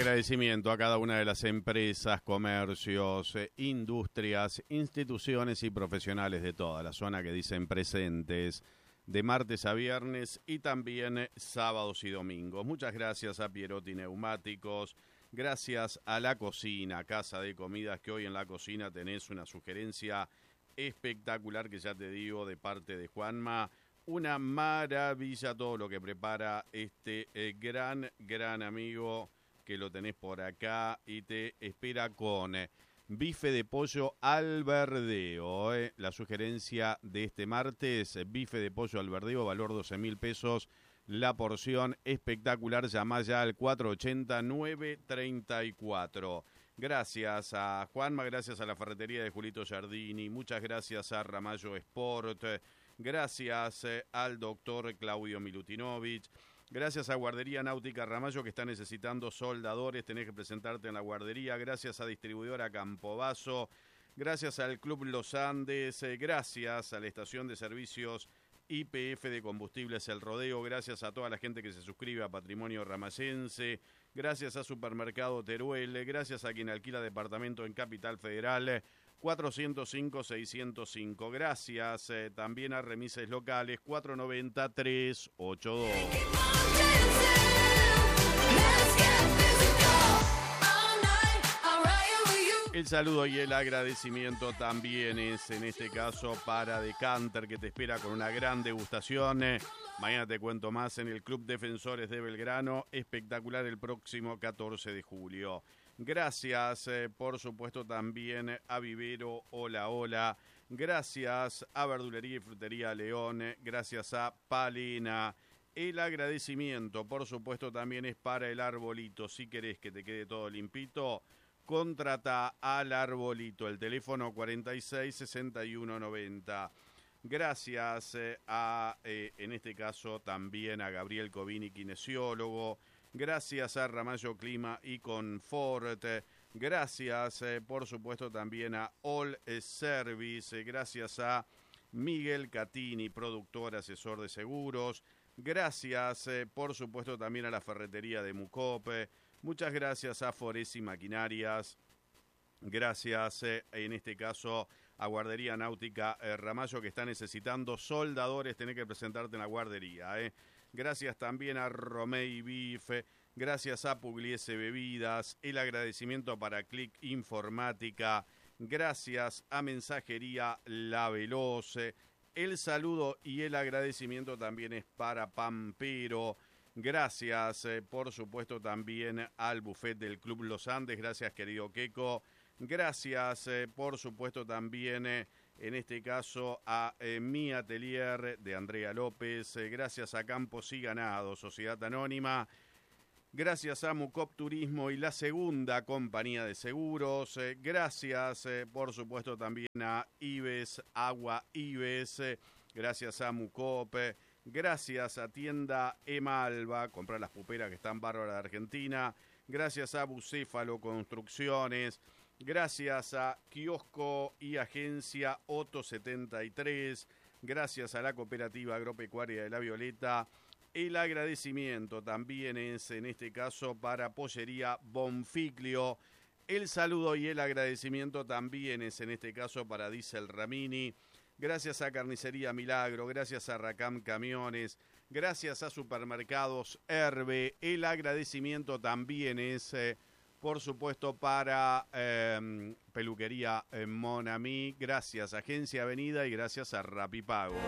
agradecimiento a cada una de las empresas, comercios, industrias, instituciones y profesionales de toda la zona que dicen presentes de martes a viernes y también sábados y domingos. Muchas gracias a Pierotti Neumáticos, gracias a La Cocina, Casa de Comidas, que hoy en La Cocina tenés una sugerencia espectacular que ya te digo de parte de Juanma. Una maravilla todo lo que prepara este gran amigo que lo tenés por acá y te espera con bife de pollo al verdeo. La sugerencia de este martes, bife de pollo al verdeo, valor 12.000 pesos. La porción espectacular, llamá ya al 480-934. Gracias a Juanma, gracias a la ferretería de Julito Giardini, muchas gracias a Ramallo Sport, gracias al doctor Claudio Milutinovich, gracias a Guardería Náutica Ramallo que está necesitando soldadores, tenés que presentarte en la guardería, gracias a Distribuidora Campobasso, gracias al Club Los Andes, gracias a la Estación de Servicios YPF de Combustibles El Rodeo, gracias a toda la gente que se suscribe a Patrimonio Ramayense, gracias a Supermercado Teruel, gracias a quien alquila departamento en Capital Federal, 405-605. Gracias también a Remises Locales, 490-382. El saludo y el agradecimiento también es, en este caso, para Decanter, que te espera con una gran degustación. Mañana te cuento más en el Club Defensores de Belgrano. Espectacular el próximo 14 de julio. Gracias, por supuesto, también a Vivero Hola Hola. Gracias a Verdulería y Frutería León. Gracias a Palena. El agradecimiento, por supuesto, también es para el Arbolito. Si querés que te quede todo limpito, contrata al Arbolito. El teléfono 46-6190. Gracias en este caso, también a Gabriel Covini, kinesiólogo. Gracias a Ramallo Clima y Confort. Gracias, por supuesto, también a All Service. Gracias a Miguel Catini, productor, asesor de seguros. Gracias, por supuesto, también a la ferretería de Mucope. Muchas gracias a Foresi Maquinarias. Gracias, en este caso, a Guardería Náutica Ramallo, que está necesitando soldadores. Tenés que presentarte en la guardería, Gracias también a Romei Beef, gracias a Pugliese Bebidas, el agradecimiento para Click Informática, gracias a Mensajería La Veloz, el saludo y el agradecimiento también es para Pampero, gracias por supuesto también al buffet del Club Los Andes, gracias querido Queco, gracias por supuesto también en este caso a Mi Atelier de Andrea López, gracias a Campos y Ganado, Sociedad Anónima, gracias a Mucop Turismo y la Segunda Compañía de Seguros, gracias por supuesto también a Ives, Agua Ives, gracias a Mucop, gracias a Tienda Emalva, comprar las puperas que están bárbaras de Argentina, gracias a Bucéfalo Construcciones, gracias a Kiosco y Agencia Otto 73, gracias a la Cooperativa Agropecuaria de La Violeta. El agradecimiento también es, en este caso, para Pollería Bonfiglio. El saludo y el agradecimiento también es, en este caso, para Diesel Ramini. Gracias a Carnicería Milagro, gracias a Racam Camiones, gracias a Supermercados Herbe. El agradecimiento también es... por supuesto, para Peluquería Monami, gracias a Agencia Avenida y gracias a Rapipago.